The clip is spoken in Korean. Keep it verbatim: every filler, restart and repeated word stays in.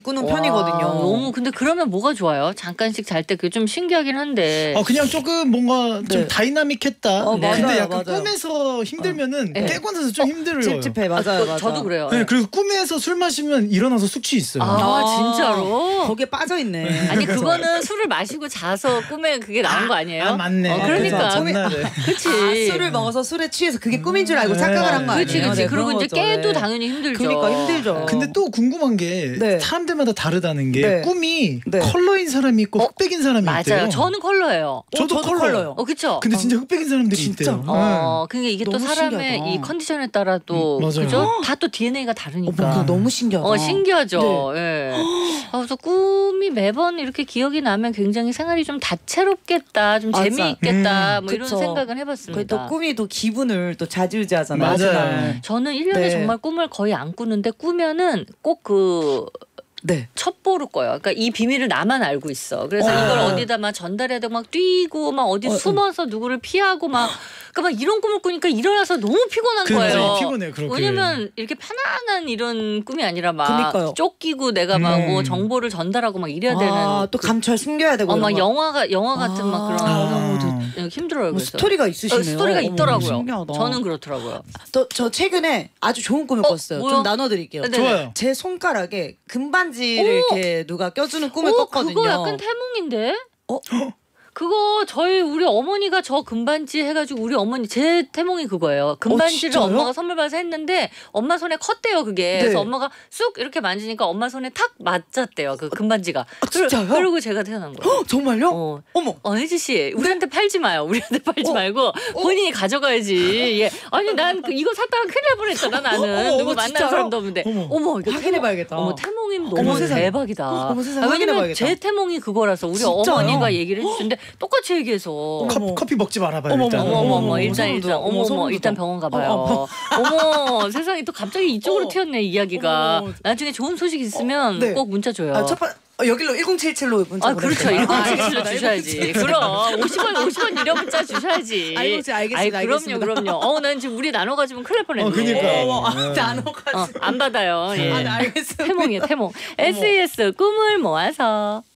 꾸는 편이거든요. 너무 근데 그러면 뭐가 좋아요? 잠깐씩 잘 때 그게 좀 신기하긴 한데. 어 그냥 조금 뭔가 좀 네. 다이나믹했다. 어, 맞아요, 근데 약간 맞아요. 꿈에서 힘들면은 네. 깨고 나서 좀 힘들어요. 찝찝해. 맞아요, 아, 그, 맞아요. 저도 그래요. 네, 그리고 꿈에서 술 마시면 일어나서 숙취 있어요. 아, 아, 진짜로? 거기에 빠져 있네. 아니 그거는 술을 마시고 자서 꿈에 그게 나온 거 아니에요? 아 맞네. 어, 그러니까. 전날에. 그치. 아, 술을 먹어서 술에 취해서 그게 꿈인 줄 알고 착각을 한 거 아니에요? 그치 그치. 네, 그리고 그런 이제 거죠. 깨도 네. 당연히 힘들죠. 그러니까 힘들죠. 근데 또 궁금한 게 네. 사람들마다 다르다는 게 네. 꿈이 네. 컬러인 사람이 있고 어? 흑백인 사람이 맞아요. 있대요. 저는 컬러예요. 저도, 저도 컬러. 컬러요. 어 그쵸? 근데 진짜 흑백인 사람들이 진짜? 있대요. 어, 그게 이게 또 너무 사람의 신기하다. 이 컨디션에 따라 또 음, 맞아요. 그죠? 다 또 디엔에이가 다르니까. 어, 너무 신기하다. 어 신기하죠. 예. 아, 그래서 꿈이 매번 이렇게 기억이 나면 굉장히 생활이 좀 다채롭겠다, 좀 맞아. 재미있겠다, 음, 뭐 이런 그쵸. 생각은 그게 해봤습니다. 또 꿈이 또 기분을 또 좌지우지하잖아요. 맞아요. 저는 일 년에 네. 정말 꿈을 거의 안 꾸는데 꾸면은 꼭 그 네. 첩보를 꿔요. 그러니까 이 비밀을 나만 알고 있어. 그래서 어. 이걸 어디다 막 전달해야 되고 막 뛰고 막 어디 어, 숨어서 누구를 피하고 막 그러니까 막 이런 꿈을 꾸니까 일어나서 너무 피곤한 그래, 거예요. 피곤해요, 그렇게. 왜냐면 이렇게 편안한 이런 꿈이 아니라 막 그러니까요. 쫓기고 내가 막 뭐 음. 정보를 전달하고 막 이래야 되는 아, 또 감철 숨겨야 되고. 어, 이런 막 거. 영화가 영화 같은 막 그런 아. 거 힘들어요. 뭐 그래서. 스토리가 있으시네요. 어, 스토리가 어머, 있더라고요. 신기하다. 저는 그렇더라고요. 또 저 최근에 아주 좋은 꿈을 어, 꿨어요. 뭐요? 좀 나눠드릴게요. 네. 좋아요. 제 손가락에 금반지를 오! 이렇게 누가 껴주는 꿈을 오, 꿨거든요. 그거 약간 태몽인데? 어? 그거 저희 우리 어머니가 저 금반지 해가지고 우리 어머니 제 태몽이 그거예요. 금반지를 진짜요? 엄마가 선물 받아서 했는데 엄마 손에 컸대요 그게. 네. 그래서 엄마가 쑥 이렇게 만지니까 엄마 손에 탁 맞았대요 그 금반지가. 아, 진짜요? 그러, 그러고 제가 태어난 거예요. 헉, 정말요? 어. 어머. 어 혜지 씨 우리한테 팔지 마요. 우리한테 팔지 어. 말고 본인이 가져가야지. 예. 아니 난 그 이거 샀다가 큰일 날 뻔했잖아 나는. 어머, 누구 어머, 만나는 진짜요? 사람도 없는데. 어머. 어머 이거 확인해봐야겠다. 어머 태몽이 너무 어머, 세상에. 대박이다. 어머, 세상에 아, 왜냐면 확인해봐야겠다. 제 태몽이 그거라서 우리 진짜요? 어머니가 얘기를 해주는데 똑같이 얘기해서. 커피, 커피 먹지 말아봐요. 어머, 일단. 어머 어머 어머 어머, 일단 소름 일단 돋아. 어머 어머, 어머 소름 일단 돋아. 병원 가봐요. 어머, 어머 세상에 또 갑자기 이쪽으로 어. 튀었네 이야기가. 어머. 나중에 좋은 소식 있으면 어, 네. 꼭 문자 줘요. 아, 첫 번, 어, 여기로 일공칠칠로 문자 아 그렇죠. 보내주세요. 일공칠칠로 아, 주셔야지. 그럼 오십 원 오십 원 유료 문자 주셔야지. 알겠습니다, 알겠습니다, 아이, 그럼요 알겠습니다. 그럼요. 어 난 지금 우리 나눠 가지면 큰일 날 뻔했네. 어, 그니까. 어머, 아, 네. 나눠가지고. 어, 안 받아요. 예. 아, 네, 알겠습니다. 태몽이에요 태몽. 에스이에스 꿈을 모아서.